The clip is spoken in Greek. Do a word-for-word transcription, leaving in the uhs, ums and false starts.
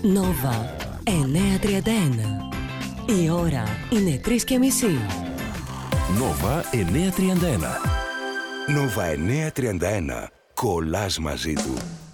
Νόβα εννιακόσια τριάντα ένα. Η ώρα είναι τρεις και μισή. Νόβα εννιακόσια τριάντα ένα. Νόβα εννιακόσια τριάντα ένα. Κολλάς μαζί του.